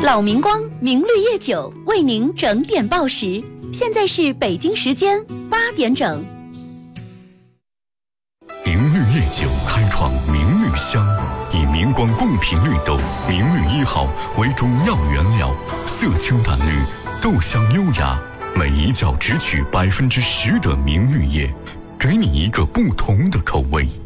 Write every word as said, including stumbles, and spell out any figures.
老明光明绿叶酒为您整点报时，现在是北京时间八点整。 明绿叶酒开创明绿香，以明光贡品绿豆明绿一号为主要原料，色清淡绿，豆香优雅，每一窖只取百分之十的明绿叶，给你一个不同的口味。